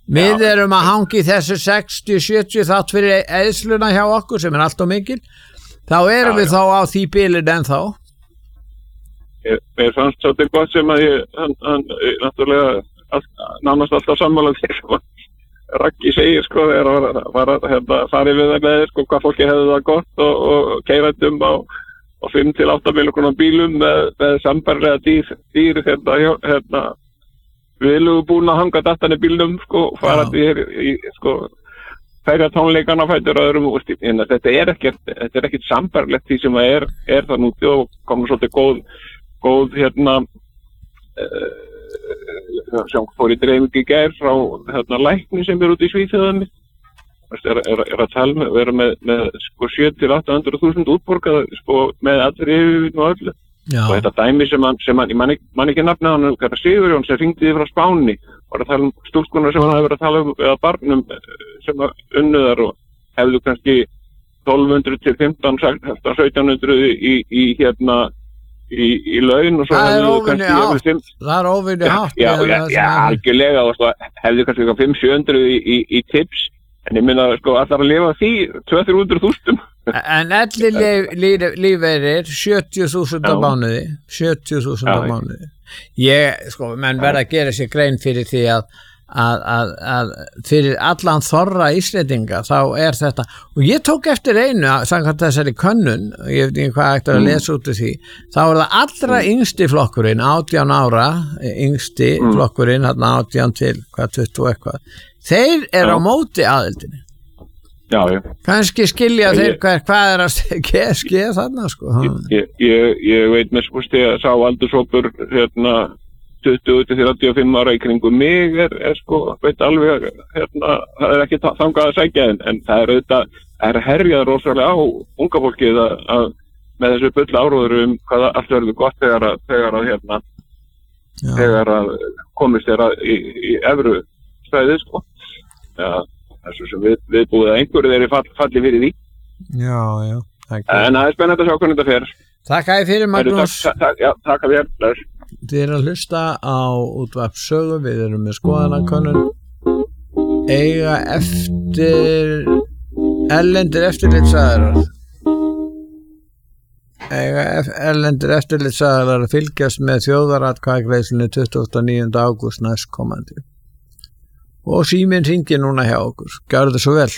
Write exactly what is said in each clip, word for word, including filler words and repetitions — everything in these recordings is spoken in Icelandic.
Við erum að hangi þessu sextíu sjötíu þátt fyrir eðsluna hjá okkur sem er allt og mikil. Þá erum já, við já. Þá á því bilið ennþá. Ég, ég fannst svolítið gott sem að ég, hann, hann náttúrulega all, nánast alltaf sammála því sem Raggi segir, sko, er að var að hérna, fara við það með, sko, hvað fólki hefði það gott og, og keyra um á, á fimm til átta miljónum bílum með, með sambærilega dýr, dýr hérna, hérna, við erum búin að hanga datan í bílnum, sko, fara því í, sko, færa tónleikana fætur öðrum úr stíl, en þetta er ekkert, þetta er ekkert sambærilegt því sem er, er það núti og komur svolítið góð, góð, hérna, uh, sem fór í dreifingu í gær frá, hérna, lækni sem er út í Svíþjóðinni, er, er, er að tala með, vera með, með, sko, sjö til átta hundruð þúsund útborgað, sko, með allir yfirvinn og öllu. Já. Og þetta dæmi sem hann, sem hann, ég man ekki, man ekki nafna hann, hvað er Sigurjón sem hringdi frá Spáni, var að tala um stúlkunar sem hann hefði verið að tala um, eða barnum sem var unnuðar og hefðu kannski tólf hundruð til fimmtán, sautján hundruð í, í hérna, í, í laun og svo hefðu kannski... Fimm... Það er óvinni hátt. Já, já, já, já algjörlega og svo hefðu kannski fimm til sjö hundruð í, í, í tips, en ég minna sko allar að lifa því tvö til þrjú hundruð þúsund. En allir lífeyrir sjötíu þúsund á mánuði, sjötíu þúsund á mánuði. Ég, sko, menn verða að gera sér grein fyrir því að, að, að, að fyrir allan þorra Íslendinga þá er þetta, og ég tók eftir einu, samkvæmt þessari könnun, ég veit ekki hvað ætti að lesa út af því, þá er það allra yngsti flokkurinn, átján ára, yngsti mm. flokkurinn, þarna átján til hvað tuttugu eitthvað, þeir eru á móti aðildinni. Já, já. Kannski skilja þeir hvað, hvað er að skeið þarna, sko. Ég, ég, ég veit með spústi að sá aldurshópur hérna tuttugu til þrjátíu og fimm ára í kringum mig er, er sko, veit alveg, hérna, það er ekki þangað að sækja en, en það er auðvitað, er herjað rosalega á unga fólkið að, að með þessu bull áróður um hvað allt verður gott þegar að, þegar að hérna, já. Þegar að komist þeirra í, í evru stæðið, sko. Já. Þessu sem við, við búið að einhverju þeirri fall, falli fyrir því. Já, já. En það er spennandi að sjá hvernig þetta fer. Takk að þið fyrir, Magnús. Takk, takk, já, takk að þér. Þið erum að hlusta á útvarp sögu, við erum með skoðanakönnun. Eiga eftir erlendir eftirlitsaðilar. Eiga erlendir eftirlitsaðilar að fylgjast með þjóðaratkvæðagreiðslunni tuttugasta og níunda ágúst næstkomandi. Og síminn hringir núna hjá okkur. Gjörðu svo vel.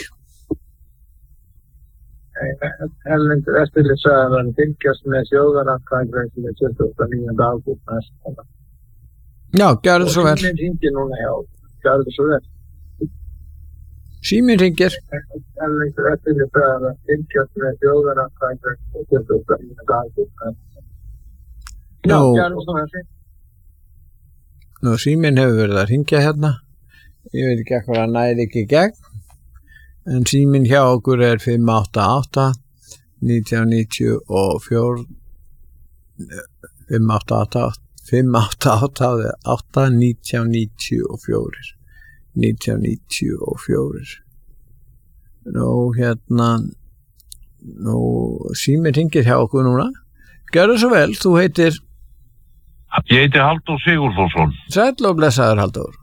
Erlendur eftirlitsaðilar að fylgjast með þjóðaratkvæðagreiðslunni tuttugasta og níunda ágúst næstkomandi. Já, gjörðu svo vel. Og síminn hringir núna hjá okkur. Gjörðu svo vel. Síminn hringir. Erlendur eftirlitsaðilar að fylgjast með þjóðaratkvæðagreiðslunni tuttugasta og níunda ágúst næstkomandi. Já, gjörðu svo vel. Nú, síminn hefur verið að hringja hérna. Ég veit ekki eitthvað að næri ekki gegn, en síminn hjá okkur er fimm átta átta nítján níutíu og fjögur fimm átta átta fimm átta átta átta nítján níutíu og fjögur nítján níutíu og fjögur. Nú hérna nú síminn hringir hjá okkur núna. Gjörðu svo vel, þú heitir Ég heiti Halldór Sigurðsson. Sæll og blessaður, Halldór.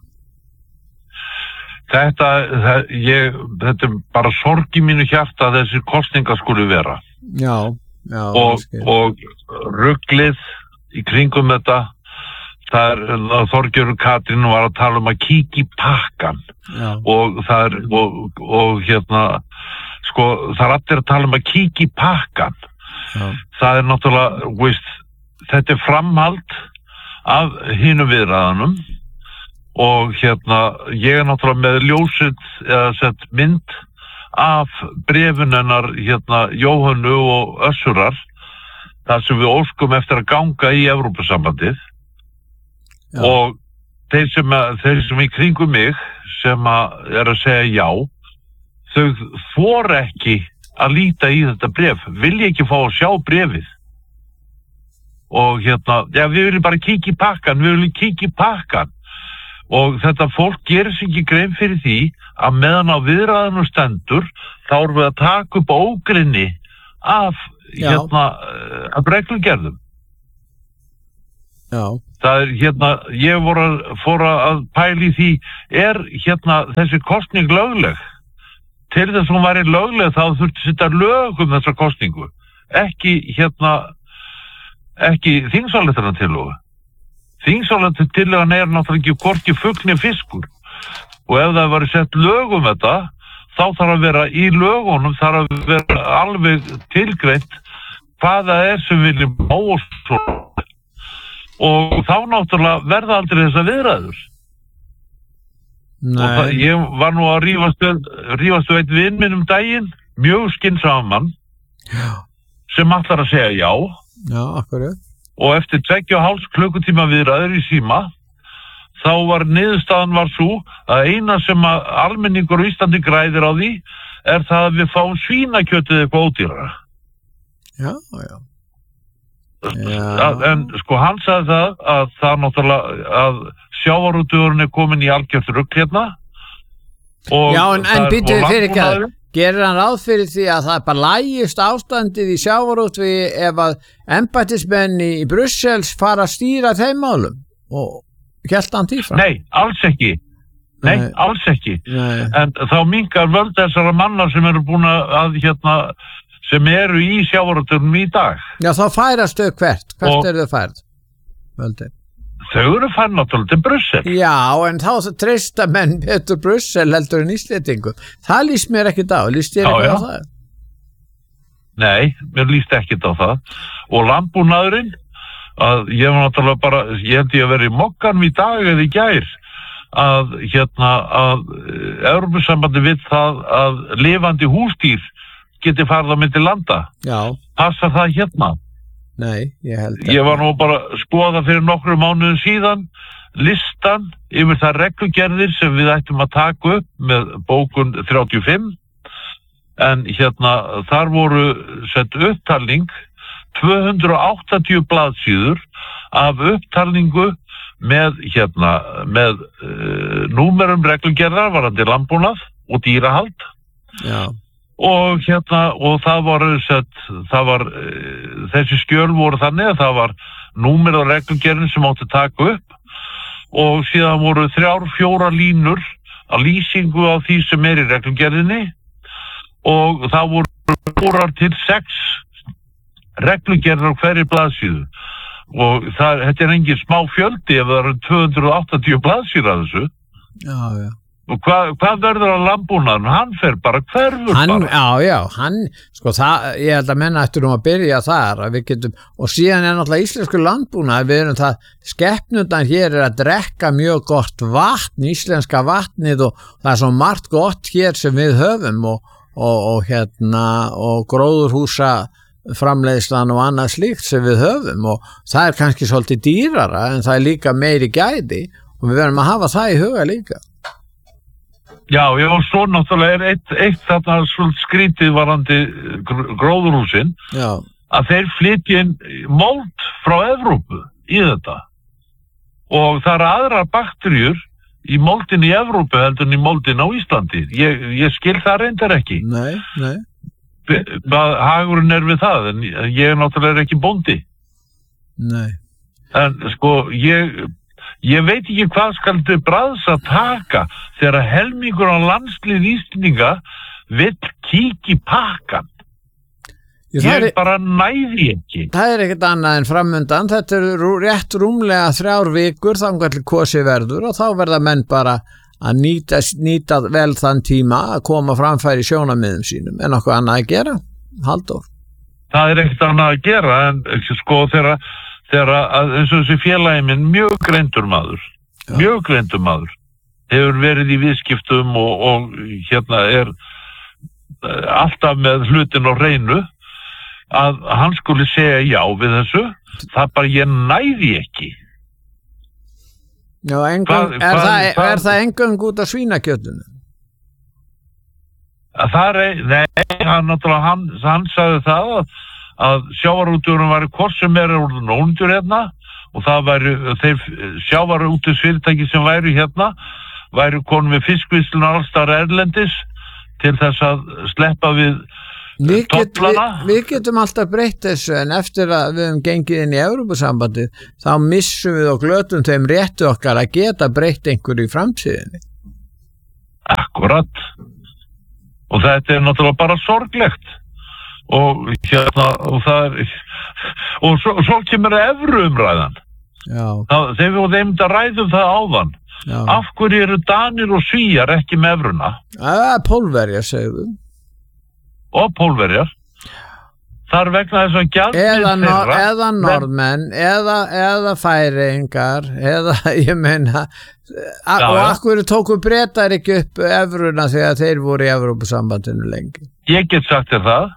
Þetta, það, ég, þetta er bara sorg í mínu hjarta að þessi kosningar skulu vera. Já, já. Og, og ruglið í kringum þetta, það er, Þorgerður Katrín var að tala um að kíkja í pakkan. Já. Og það er, og, og hérna, sko, það er allir að tala um að kíkja í pakkan. Já. Það er náttúrulega, veist, þetta er framhald af hinu viðræðanum. Og hérna, ég er náttúrulega með ljósið eða sett mynd af brefun hennar hérna Jóhönnu og Össurar, þar sem við óskum eftir að ganga í Evrópusambandið. Já. Og þeir sem, að, þeir sem í kringum mig sem að er að segja já, þau þora ekki að líta í þetta bref, vilja ekki fá að sjá brefið. Og hérna, já, við viljum bara kíkja í pakkan, við viljum kíkja í pakkan. Og þetta fólk gerir sig ekki grein fyrir því að meðan á viðræðinu stendur þá erum við að taka upp ógrynni af, hérna, af reglugerðum. Já. það er hérna, ég voru að, fór að pæli því, er hérna þessi kosning lögleg? Til þess að hún væri lögleg þá þurfti að setja lög um þessa kosningu, ekki hérna, ekki þingsályktranatillögu. Þingsályktranatillagan er náttúrulega ekki hvorki fugl né fiskur og ef það væri sett lög um þetta, þá þarf að vera í lögunum, þarf að vera alveg tilgreint hvað það er sem viljum á og svo. Og þá náttúrulega verða aldrei þessa viðræður. Nei. Og það, ég var nú að rífast við, rífast við eitt vin minn um daginn, mjög skynsaman, sem ætlar að segja já. Já, akkurat. Og eftir tveggja og hálfs klukkutíma viðræður í síma, þá var niðurstaðan var svo að eina sem að almenningur á Íslandi græðir á því er það að við fáum svínakjötið eitthvað ódýrara. Já, já. Já. En sko hann sagði það að það náttúrulega að sjávarútvegurinn er komin í algjört rugl hérna. Já, en, en býtum við fyrir ekki að gerir hann ráð fyrir því að það bara lægist ástandið í sjávarútvegi ef að embættismenn í Brussels fara að stýra þeim málum og hélt hann því frá? Nei, alls ekki. Nei, Nei. alls ekki. Nei. En þá minnkar völd þessara manna sem eru búin að hérna sem eru í sjávarútveginum í dag. Já, þá færast þau hvert. Hvert og eru þau færð? Völdin. Þau eru færð náttúrulega til Brussel. Já, en þá treysta menn betur Brussel heldur en Íslendingum. Það líst mér ekkert á. Líst þér ekkert á það? Nei, mér líst ekkert á það. Og landbúnaðurinn, að ég var náttúrulega bara, ég held ég að vera í Mokkanum í dag eða í gær, að hérna, að Evrópusambandi vill það að lifandi húsdýr geti farið á milli landa. Já. Passar það hérna? Nei, ég held ekki. Ég var nú bara að skoða fyrir nokkru mánuðum síðan listan yfir það reglugerðir sem við ættum að taka upp með bókun þrjátíu og fimm en hérna þar voru sett upptalning tvö hundruð og áttatíu blaðsíður af upptalningu með hérna með uh, númerum reglugerðar varandi landbúnað og dýrahald. Já. Og hérna, og það var sett, það var, uh, þessi skjöl voru þannig að það var númer og reglugerðin sem átti taka upp og síðan voru þrjár, fjóra línur að lýsingu á því sem er í reglugerðinni og það voru fjórar til sex reglugerðar á hverju blaðsíðu og það, þetta er engin smá fjöldi ef það eru tvö hundruð og áttatíu blaðsíður af þessu. Já, já. Og hvað, hvað verður á landbúnaðnum? Hann fer bara hverfur hann, bara. Já, já, hann, sko það, ég held að menna eftir um að byrja þar, að við getum, og síðan er náttúrulega íslensku landbúnað, við erum það, skeppnundan hér er að drekka mjög gott vatn, íslenska vatnið og það er svo margt gott hér sem við höfum og, og, og hérna, og gróðurhúsa framleiðslan og annað slíkt sem við höfum og það er kannski svolítið dýrara en það er líka meiri gæði og við verðum að hafa það í huga líka. Já, já, og svo náttúrulega er eitt, eitt þarna svolítið skrítið varandi gróðurhúsin já. Að þeir flytja inn mold frá Evrópu í þetta og það eru aðrar bakteríur í moldin í Evrópu heldur en í moldin á Íslandi. Ég, ég skil það reyndar ekki. Nei, nei. Hvað hagurinn er við það en ég er náttúrulega ekki bóndi. Nei. En sko, ég... Ég veit ekki hvað skal þau bræðs að taka þegar helmingur á landslið Íslendinga vill kíkja í pakkan. Ég, ég er bara næði ekki. Það er ekkert annað en framundan. Þetta er rétt rúmlega þrjár vikur þangað til kosi verður og þá verða menn bara að nýta, nýta vel þann tíma að koma framfæri sjónarmiðum sínum. En okkur annað að gera, Halldór? Það er ekkert annað að gera en sko þegar þegar að eins og þessi félagi minn mjög greindur maður, Já. mjög greindur maður, hefur verið í viðskiptum og, og hérna er alltaf með hlutin á hreinu, að hann skuli segja já við þessu, það bara ég næði ekki. Já, engang, hvað, er, hvað, það, hvað, er það engang út af svínakjötinu? Það er, nei, hann, hann, hann sagði það að að sjávarútvegurinn væri hvort sem er orðin ónýtur hérna og það væri þeir sjávarútvegsfyrirtæki sem væri hérna væri konum við fiskvislun allstar erlendis til þess að sleppa við við, get, við, við getum alltaf breytt þessu en eftir að við höfum gengið inn í Evrópusambandið þá missum við og glötum þeim réttu okkar að geta breytt einhverju í framtíðinni. Akkurat. Og þetta er náttúrulega bara sorglegt. Og hérna, og það er, og svo, svo kemur evruumræðan. Já. Það, þegar við þeim að ræðum það áðan. Já. Af hverju eru Danir og Svíjar ekki með evruna? Það er Pólverjar, segðu. Og Pólverjar. Það er vegna þess að gjaldmiðill eða, nor þeirra. Eða norðmenn, eða, eða færeyingar, eða, ég meina, já, og af hverju tóku Bretar ekki upp evruna þegar þeir voru í Evrópusambandinu lengi? Ég get sagt þér það.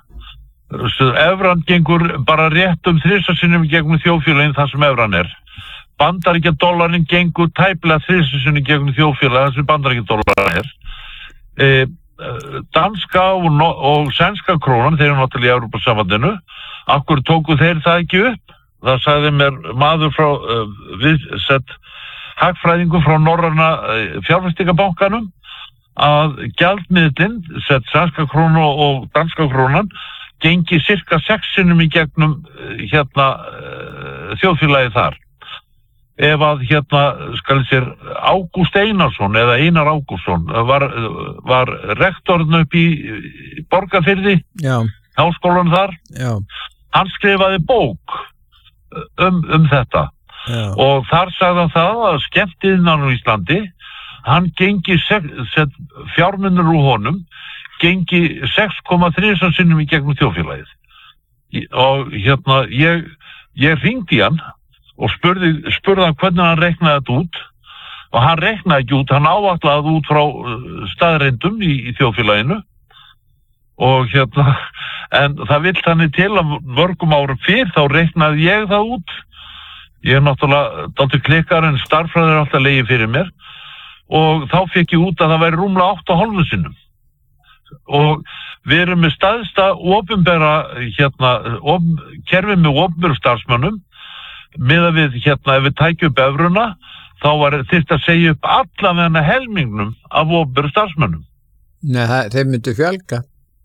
Evran gengur bara rétt um þrisvar sinnum gegnum þjóðfélagin þar sem evran er. Bandaríkja dólarinn gengur tæplega þrisvar sinnum gegnum þjóðfélagin þar sem bandaríkja dólarinn er. E, danska og, no og sænska krónan, þeir eru náttúrulega í Evrópusambandinu. Akkur tóku þeir það ekki upp? Það sagði mér maður frá uh, við sett hagfræðingu frá norræna uh, fjárfestingabankanum að gjaldmiðlinn sett sænska krónu og danska krónan gengi cirka sex sinnum í gegnum hérna þjóðfélagið þar. Ef að hérna skal sér Ágúst Einarsson eða Einar Ágústsson var, var rektorinn upp í Borgarfirði, já, háskólanum þar, já, hann skrifaði bók um, um þetta. Já. Og þar sagði hann það að skemmtiðinnan á Íslandi, hann gengi fjármunur úr honum gengi sex komma þrjú sinnum í gegnum þjóðfélagið. Og hérna, ég, ég hringdi hann og spurði, spurði hann hvernig hann reiknaði þetta út og hann reiknaði ekki út, hann áætlaði út frá staðreyndum í, í þjóðfélaginu og hérna, en það vill þannig til að mörgum árum fyrr þá reiknaði ég það út. Ég er náttúrulega dálítið klikkar en starffræði er alltaf legið fyrir mér og þá fekk ég út að það væri rúmlega átta og hálfu sinnum. Og við erum með staðsta opinbera hérna, op, kerfi með opinberu starfsmönnum miðað við hérna ef við tækjum upp evruna þá var þyrfti að segja upp allavega helmingnum af opinberu starfsmönnum. Nei, þeir myndu fjölga.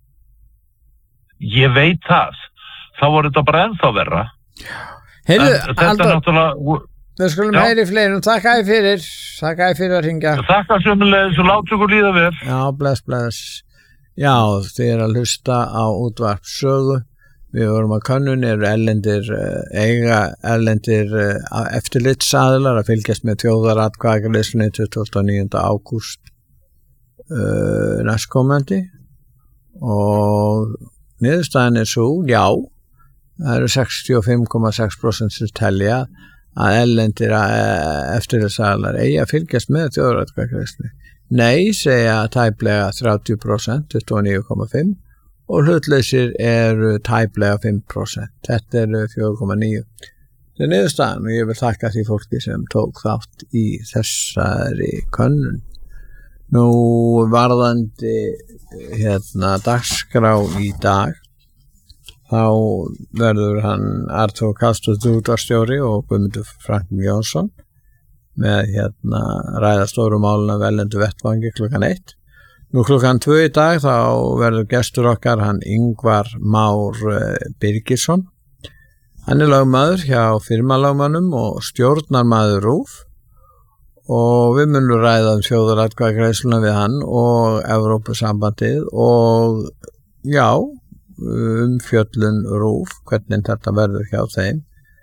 Ég veit það. Þá var þetta bara ennþá verra. Heyrðu, þetta er náttúrulega við skulum heyri fleirum. Takk æði fyrir. Takk æði fyrir að hringja. Takk að sömulegis og láta ykkur líða vel. Já, bless, bless. Já, þið er að hlusta á útvarp sögu. Við vorum að könnun eru erlendir eiga erlendir eftirlitsaðilar að fylgjast með þjóðaratkvæðagreiðslunni tuttugasta og níunda ágúst uh, næstkomandi og niðurstaðan er svo, já, það eru sextíu og fimm komma sex prósent sem telja að erlendir eftirlitsaðilar eigi að fylgjast með þjóðaratkvæðagreiðslunni. Nei, segja tæplega þrjátíu prósent, tuttugu og níu komma fimm og hlutlausir eru tæplega fimm prósent. Þetta eru fjögur komma níu. Það er niðurstaðan og ég vil þakka því fólki sem tók þátt í þessari könnun. Nú varðandi hérna dagskrá í dag þá verður hann Arthur Kallstótt útvarpsstjóri og Guðmundur Frank Jónsson með hérna ræða stóru máluna velendu vettvangi klukkan eitt. Nú klukkan tvö í dag þá verður gestur okkar hann Ingvar Már Birgisson. Hann er lögmaður hjá firmalögmannum og stjórnarmaður RÚV og við munum ræða um þjóðaratkvæðagreiðsluna við hann og Evrópusambandið og já, um fjöllun RÚV, hvernig þetta verður hjá þeim.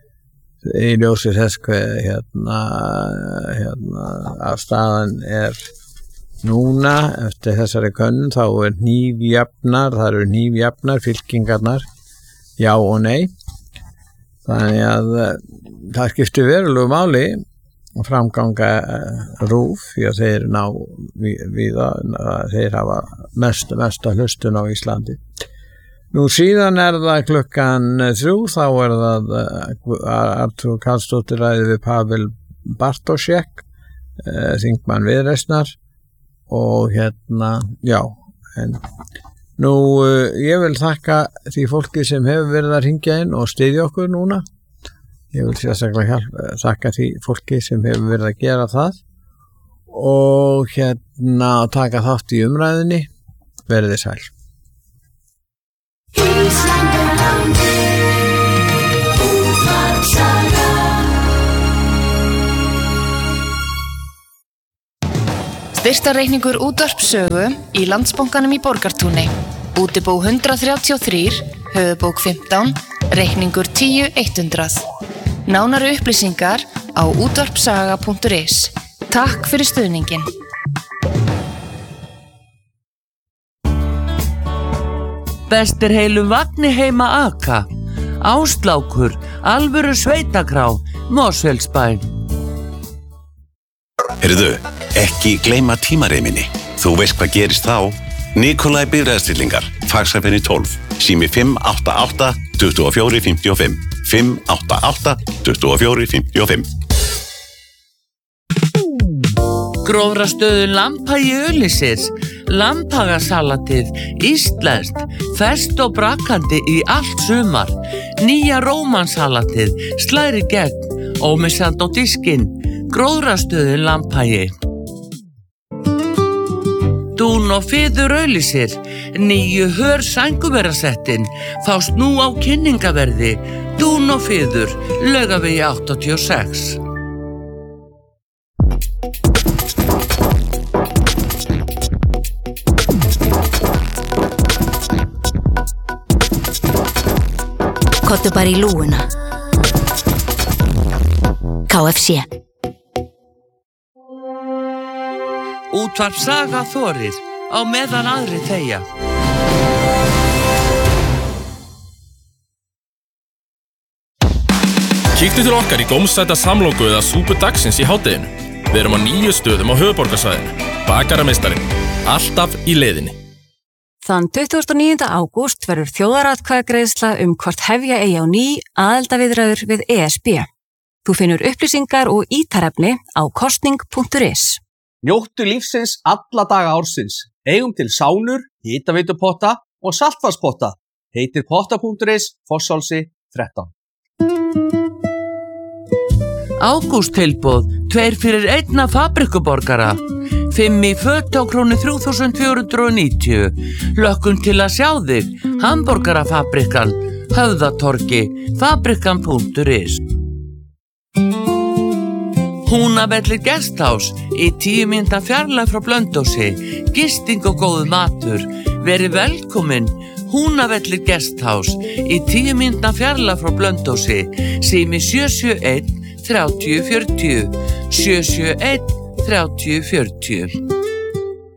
Í ljósi þess hver hérna, hérna að staðan er núna eftir þessari könnun þá er hnífjafnar, það eru hnífjafnar fylkingarnar, já og nei. Þannig að það skiptir verulegu máli að framganga RÚV því að þeir ná við að þeir hafa mest, mesta hlustun á Íslandi. Nú síðan er það klukkan þrjú, þá er það Arthur Kallstóttir ræði við Pavel Bartošek, þingmann Viðreisnar og hérna, já, en nú ég vil þakka því fólki sem hefur verið að hringja inn og styðja okkur núna. Ég vil sérstaklega þakka því fólki sem hefur verið að gera það og hérna taka þátt í umræðinni. Verið þið sæl. Styrktarreikningur útvarpssögu í Landsbankanum í Borgartúni. Útibú hundrað þrjátíu og þrjú, höfuðbók fimmtán, reikningur tíu hundrað. Nánari upplýsingar á útvarpssaga punktur is. Takk fyrir stuðningin. Bestir heilum vagni heima aka. Áslákur, alvöru sveitakrá, Mosfellsbæ. Heyrðu, ekki gleyma tímareiminni. Þú veist hvað gerist þá? Nikolai bifreiðastillingar, Faxafenni tólf, sími fimm átta átta, tuttugu og fjögur, fimmtíu og fimm, fimm átta átta, tuttugu og fjögur, fimmtíu og fimm. Grófrastöðu Lambhagi Öllisir, Lambhagasalatið, íslenskt, fest og brakandi í allt sumar, nýja rómansalatið, slæri gegn, ómissand á diskinn, Grófrastöðu Lambhagi. Dún og fiður Öllisir, nýju hör sænguverasettin, fást nú á kynningaverði, Dún og fiður, Laugavegi áttatíu og sex. Kottu bara í lúguna. K F C. Útvarpssaga þorir, á meðan aðri þegja. Kíktu til okkar í gómsæta samloku eða súpu dagsins í hádeginu. Við erum á níu stöðum á höfuðborgarsvæðinu. Bakarameistarinn, alltaf í leiðinni. Þann tuttugasta og níunda ágúst verður þjóðaratkvæðagreiðsla um hvort hefja eigi á ný aðildarviðræður við E S B. Þú finnur upplýsingar og ítarefni á kosning punktur is. Njóttu lífsins alla daga ársins. Eigum til sánur, hitaveitupotta og saltvatnspotta. Heitir potta punktur is, Fossálsi þrettán. Ágústtilboð, tveir fyrir einna fabrikuborgara. Fimm í föt á krónu þrjú þúsund fjögur hundruð og níutíu. Lökkum til að sjá þig. Hamborgarafabrikan, Höfðatorgi, fabrikan punktur is. Húnavellir Guesthouse í tíu mínútna fjarlægð frá Blönduósi. Gisting og góður matur. Verið velkomin. Húnavellir Guesthouse í tíu mínútna fjarlægð frá Blönduósi. Sími sjö sjö einn, þrjátíu fjörutíu. sjö sjö einn, þrjátíu fjörutíu.